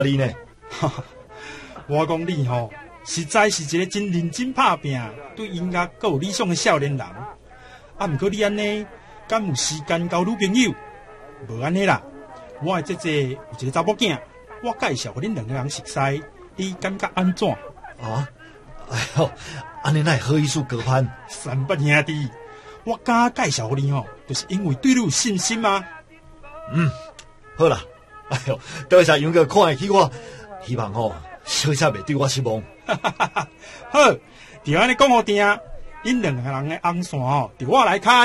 你呢？ 我讲你吼，实在是一个真认真打拼、对音乐阁有理想的少年人。啊，毋过你安尼，敢有时间交女朋友？无安尼啦，我的姐姐有一个查某囝，我介绍互恁两个人熟悉，你感觉安怎？ 啊，哎呦，安尼哪会好意思高攀？ 三八兄弟，我敢介绍互你吼，就是因为对你有信心吗？ 好啦，哎呦，多谢杨哥看得起我，希望小姐袂对我失望。 好，就安尼讲好定，恁两个人的红线就我来卡。